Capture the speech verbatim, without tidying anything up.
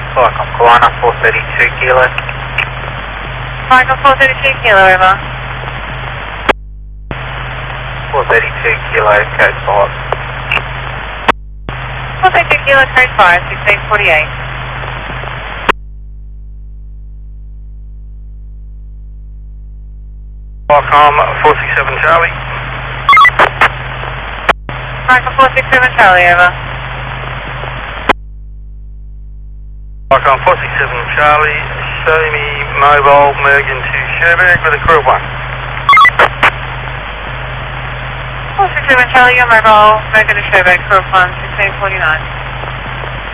Welcome, Kalana four thirty-two Kilo. Michael four thirty-two Kilo, over. four thirty-two Kilo, code five. four thirty-two Kilo, code five, sixteen forty-eight. Welcome, four six seven Charlie. Michael four six seven Charlie, over. Welcome, four six seven Charlie. Show me mobile Mergen to Sherbrooke with a crew of one. four six seven Charlie, your mobile, Mergen to Sherbrooke, crew of one, sixteen forty-nine.